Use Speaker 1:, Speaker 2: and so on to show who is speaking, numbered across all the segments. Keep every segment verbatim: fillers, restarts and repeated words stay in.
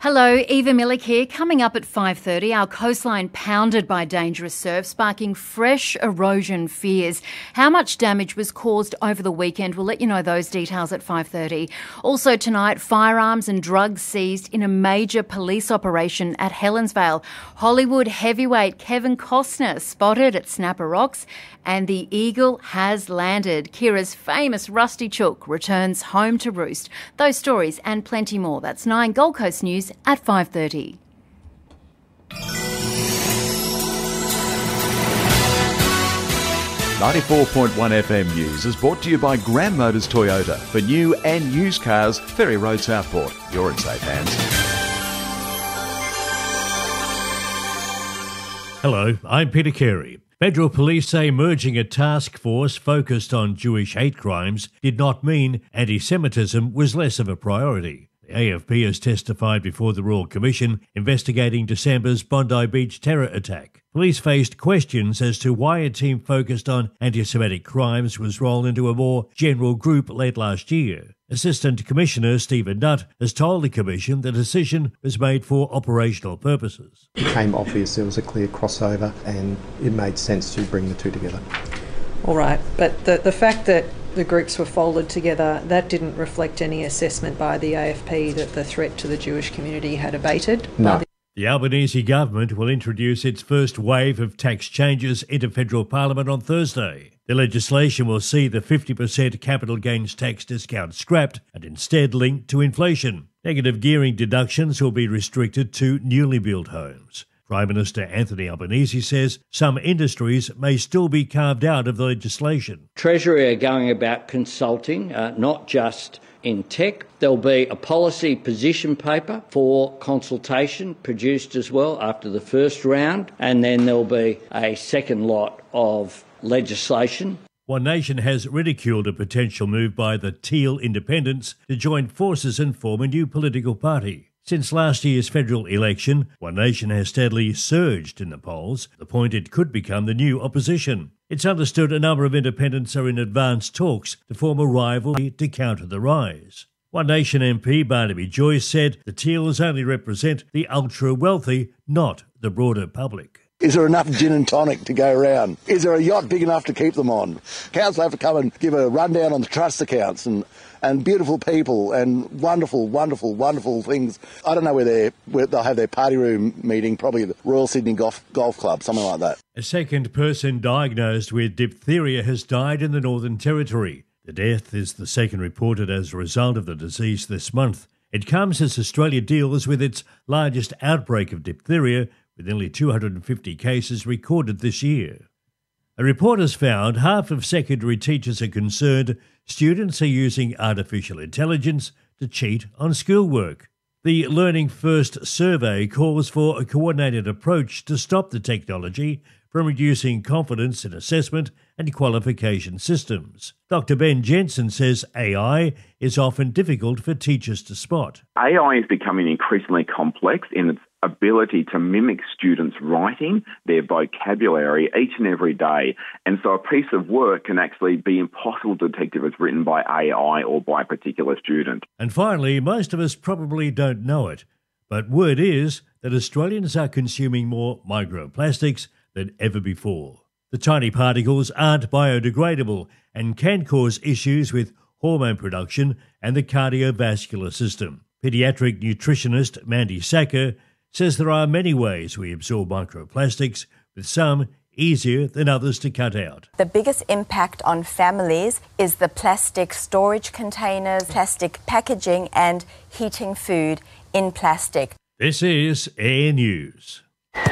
Speaker 1: Hello, Eva Millick here. Coming up at five thirty, our coastline pounded by dangerous surf, sparking fresh erosion fears. How much damage was caused over the weekend? We'll let you know those details at five thirty. Also tonight, firearms and drugs seized in a major police operation at Helensvale. Hollywood heavyweight Kevin Costner spotted at Snapper Rocks, and the eagle has landed. Kira's famous Rusty Chook returns home to roost. Those stories and plenty more. That's nine Gold Coast News at five thirty.
Speaker 2: ninety-four point one F M News is brought to you by Grand Motors Toyota. For new and used cars, Ferry Road, Southport. You're in safe hands.
Speaker 3: Hello, I'm Peter Carey. Federal police say merging a task force focused on Jewish hate crimes did not mean anti-Semitism was less of a priority. The A F P has testified before the Royal Commission investigating December's Bondi Beach terror attack. Police faced questions as to why a team focused on anti-Semitic crimes was rolled into a more general group late last year. Assistant Commissioner Stephen Nutt has told the Commission the decision was made for operational purposes.
Speaker 4: It became obvious there was a clear crossover and it made sense to bring the two together.
Speaker 5: All right, but the, the fact that the groups were folded together, that didn't reflect any assessment by the A F P that the threat to the Jewish community had abated?
Speaker 4: No.
Speaker 5: The-
Speaker 3: The Albanese government will introduce its first wave of tax changes into federal parliament on Thursday. The legislation will see the fifty percent capital gains tax discount scrapped and instead linked to inflation. Negative gearing deductions will be restricted to newly built homes. Prime Minister Anthony Albanese says some industries may still be carved out of the legislation.
Speaker 6: Treasury are going about consulting, uh, not just in tech. There'll be a policy position paper for consultation produced as well after the first round, and then there'll be a second lot of legislation.
Speaker 3: One Nation has ridiculed a potential move by the Teal Independents to join forces and form a new political party. Since last year's federal election, One Nation has steadily surged in the polls, the point it could become the new opposition. It's understood a number of independents are in advanced talks to form a rival to counter the rise. One Nation M P Barnaby Joyce said the Teals only represent the ultra-wealthy, not the broader public.
Speaker 7: Is there enough gin and tonic to go around? Is there a yacht big enough to keep them on? Council have to come and give a rundown on the trust accounts and, and beautiful people and wonderful, wonderful, wonderful things. I don't know where, they're, where they'll have their party room meeting, probably the Royal Sydney Golf, Golf Club, something like that.
Speaker 3: A second person diagnosed with diphtheria has died in the Northern Territory. The death is the second reported as a result of the disease this month. It comes as Australia deals with its largest outbreak of diphtheria, with nearly two hundred fifty cases recorded this year. A report has found half of secondary teachers are concerned students are using artificial intelligence to cheat on schoolwork. The Learning First survey calls for a coordinated approach to stop the technology from reducing confidence in assessment and qualification systems. Doctor Ben Jensen says A I is often difficult for teachers to spot.
Speaker 8: A I is becoming increasingly complex in its ability to mimic students' writing, their vocabulary each and every day. And so a piece of work can actually be impossible to detect if it's written by A I or by a particular student.
Speaker 3: And finally, most of us probably don't know it, but word is that Australians are consuming more microplastics than ever before. The tiny particles aren't biodegradable and can cause issues with hormone production and the cardiovascular system. Pediatric nutritionist Mandy Sacker says there are many ways we absorb microplastics, with some easier than others to cut out.
Speaker 9: The biggest impact on families is the plastic storage containers, plastic packaging and heating food in plastic.
Speaker 3: This is Air News.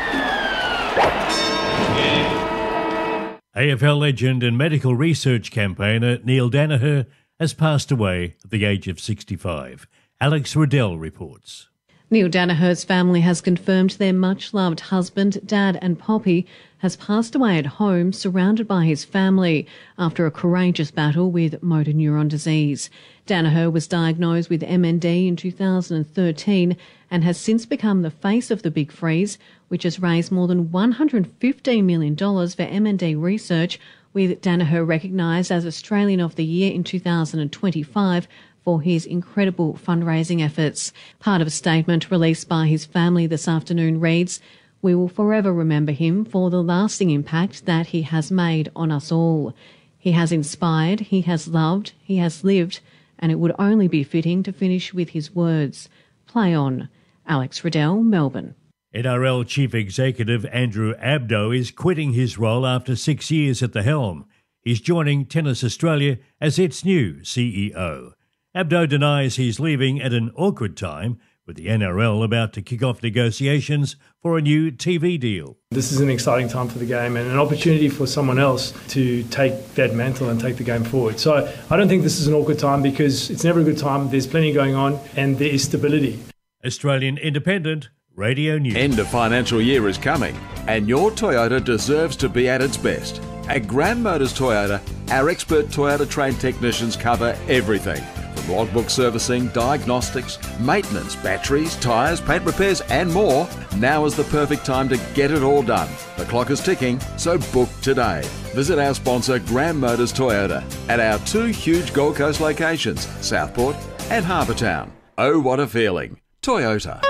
Speaker 3: A F L legend and medical research campaigner Neil Daniher has passed away at the age of sixty-five. Alex Riddell reports.
Speaker 10: Neil Daniher's family has confirmed their much-loved husband, dad and Poppy has passed away at home surrounded by his family after a courageous battle with motor neuron disease. Daniher was diagnosed with M N D in two thousand thirteen and has since become the face of the Big Freeze, which has raised more than one hundred fifteen million dollars for M N D research, with Daniher recognised as Australian of the Year in two thousand twenty-five for his incredible fundraising efforts. Part of a statement released by his family this afternoon reads, "We will forever remember him for the lasting impact that he has made on us all. He has inspired, he has loved, he has lived, and it would only be fitting to finish with his words. Play on." Alex Riddell, Melbourne.
Speaker 3: N R L Chief Executive Andrew Abdo is quitting his role after six years at the helm. He's joining Tennis Australia as its new C E O. Abdo denies he's leaving at an awkward time, with the N R L about to kick off negotiations for a new T V deal.
Speaker 11: This is an exciting time for the game and an opportunity for someone else to take that mantle and take the game forward. So I don't think this is an awkward time because it's never a good time. There's plenty going on and there is stability.
Speaker 3: Australian Independent Radio News.
Speaker 2: End of financial year is coming, and your Toyota deserves to be at its best. At Grand Motors Toyota, our expert Toyota trained technicians cover everything from logbook servicing, diagnostics, maintenance, batteries, tyres, paint repairs and more. Now is the perfect time to get it all done. The clock is ticking, so book today. Visit our sponsor Grand Motors Toyota at our two huge Gold Coast locations, Southport and Harbour Town. Oh, what a feeling. Toyota.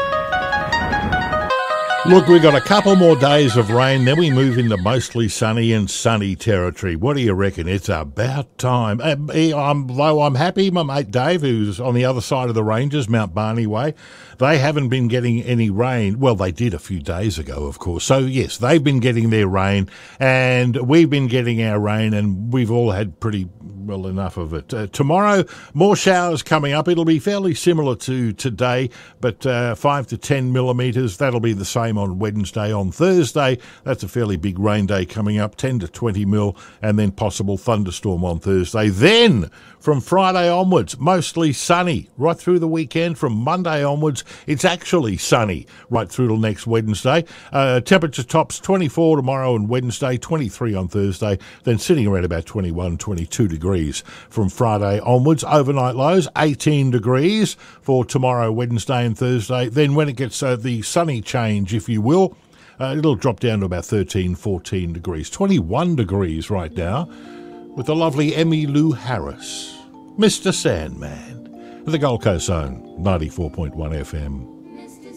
Speaker 12: Look, we've got a couple more days of rain, then we move into mostly sunny and sunny territory. What do you reckon? It's about time. Um, I'm, though I'm happy, my mate Dave, who's on the other side of the ranges, Mount Barney way, they haven't been getting any rain. Well, they did a few days ago, of course. So, yes, they've been getting their rain, and we've been getting our rain, and we've all had pretty well enough of it. Uh, tomorrow, more showers coming up. It'll be fairly similar to today, but uh, five to ten millimetres. That'll be the same on Wednesday. On Thursday, that's a fairly big rain day coming up, ten to twenty mil, and then possible thunderstorm on Thursday. Then, from Friday onwards, mostly sunny right through the weekend. From Monday onwards, it's actually sunny right through till next Wednesday. Uh, temperature tops twenty-four tomorrow and Wednesday, twenty-three on Thursday, then sitting around about twenty-one, twenty-two degrees from Friday onwards. Overnight lows, eighteen degrees for tomorrow, Wednesday and Thursday. Then when it gets uh, the sunny change, if you will, uh, it'll drop down to about thirteen, fourteen degrees. twenty-one degrees right now with the lovely Emmylou Harris, Mister Sandman, the Gold Coast Zone, ninety-four point one F M.